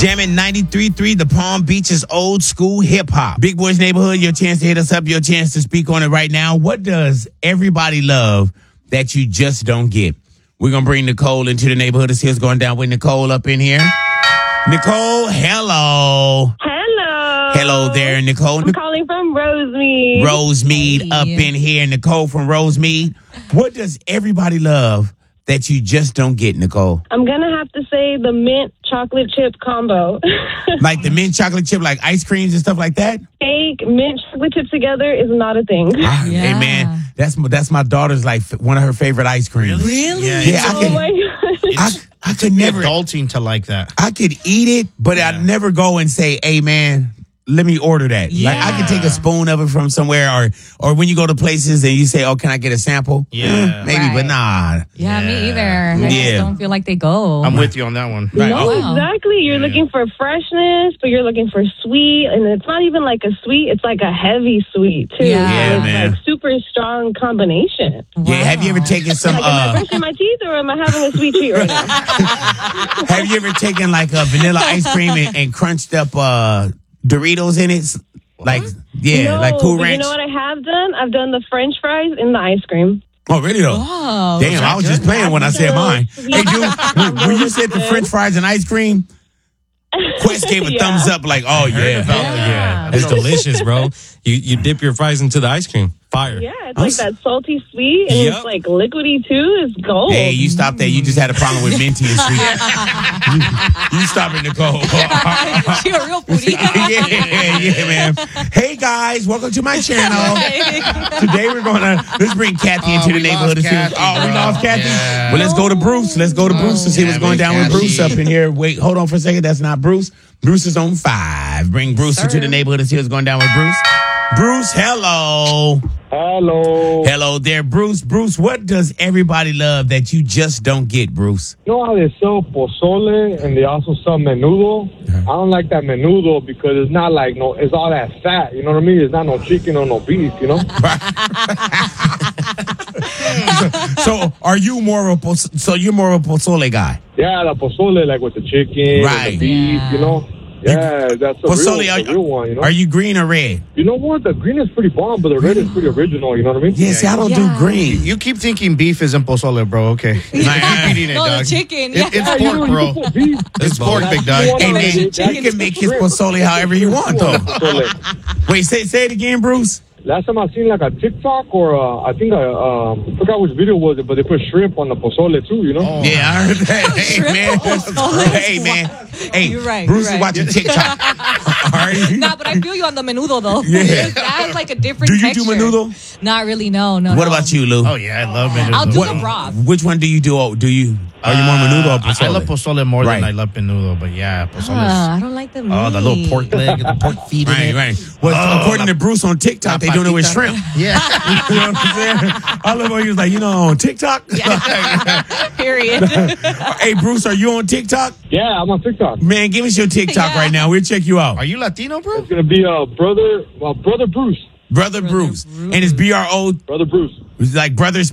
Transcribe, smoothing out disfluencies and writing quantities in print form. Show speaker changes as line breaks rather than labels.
Jamming 93.3, the Palm Beaches old school hip hop. Big Boys Neighborhood, your chance to hit us up, your chance to speak on it right now. What does everybody love that you just don't get? We're going to bring Nicole into the neighborhood. This here's going down with Nicole up in here. Nicole, hello.
Hello.
Hello there, Nicole.
I'm calling from Rosemead.
Rosemead up in here. Nicole from Rosemead. What does everybody love that you just don't get, Nicole?
I'm going to have to say the mint chocolate chip combo.
Like the mint chocolate chip, like ice creams and stuff like that?
Cake, mint chocolate chip together is not a thing.
Hey, man, that's my daughter's, like, one of her favorite ice creams.
Really?
Yeah,
Oh my God.
I could never.
Adulting to like that.
I could eat it, but I'd never go and say, hey, man, let me order that. Like, I could take a spoon of it from somewhere, or when you go to places and you say, oh, can I get a sample?
Yeah.
Maybe, but nah.
Yeah, me either. I
Yeah.
just don't feel like they go.
I'm with you on that one.
Right.
No,
Oh.
exactly. You're looking for freshness, but you're looking for sweet, and it's not even like a sweet. It's like a heavy sweet too.
Yeah,
it's
man.
like super strong combination.
Yeah, have you ever taken some,
Like, am I brushing my teeth or am I having a sweet treat right now?
have you ever taken like a vanilla ice cream and crunched up Doritos in it? Like, yeah,
No,
like Cool
but
Ranch.
you know what I have done? I've done the French fries in the ice cream.
Oh, really though?
Oh,
Damn, I was just playing when I said mine. Hey, dude, when you said the French fries and ice cream, Quest gave a
Yeah.
thumbs up like, oh, yeah.
Yeah.
It's delicious, bro. You dip your fries into the ice cream. Fire.
Yeah, it's like that salty sweet, and
Yep.
it's like liquidy too. It's gold.
Hey, you stop that. You just had a problem with minty and sweet. you stop it, Nicole.
You're a real foodie.
yeah, man. Hey, guys, welcome to my channel. Today we're going to, let's bring Kathy into the
we
neighborhood.
lost Kathy,
we
bro.
lost Kathy?
Yeah.
Well, let's go to Bruce. Let's go to Bruce to see what's going down with
Kathy.
Bruce up in here. Wait, hold on for a second. That's not Bruce. Bruce is on 5. Bring Bruce into the neighborhood to see what's going down with Bruce. Bruce, hello.
Hello.
Hello there, Bruce. Bruce, what does everybody love that you just don't get, Bruce?
You know how they sell pozole and they also sell menudo? I don't like that menudo because it's not like it's all that fat. You know what I mean? It's not no chicken or no beef. You know?
So, are you more of a you're more of a pozole guy?
Yeah, the pozole like with the chicken,
Right.
and the beef.
Yeah.
You know? Yeah, that's the
Pozole,
real one. You know?
Are you green or red?
You know what? The green is pretty bomb, but the red is pretty original. You know what I mean?
Yeah, see, I don't do green.
You keep thinking beef isn't pozole, bro. Okay. You keep eating it,
No, the
dog.
chicken.
It's
Yeah, you
pork,
know,
bro.
you put beef.
It's pork, big dog.
You
Hey,
wanna-
man,
that-
you can make his
shrimp.
pozole however you want, though.
Pozole.
Wait, say it again, Bruce.
Last time I seen like a TikTok or I think I forgot which video was it, but they put shrimp on the pozole too. You know?
Yeah, I heard that. Hey,
Shrimp
man.
pozole.
Hey, man. Hey,
You're right,
Bruce
you're
is
right.
watching TikTok. All right.
Nah, but I feel you on the menudo though.
Yeah.
That's like a different
Do you
texture.
do menudo?
Not really, no.
What about you, Lou?
Oh, yeah, I love menudo.
I'll do
What-
the broth.
Which one do you do? Are you more menudo or pozole?
I love pozole more
Right.
than I love menudo, but yeah, pozole
I don't like the meat.
Oh, the little pork leg, the pork feet in
Right,
it.
right. Well, according to Bruce on TikTok, they doing it with shrimp.
Yeah.
You know what I'm saying? I love how he was like, on TikTok?
Period.
Hey, Bruce, are you on TikTok?
Yeah, I'm on TikTok.
Man, give us your TikTok
Yeah.
right now. We'll check you out.
Are you Latino, bro?
It's gonna be brother Bruce.
Brother Bruce. And it's BRO,
Brother Bruce.
like brothers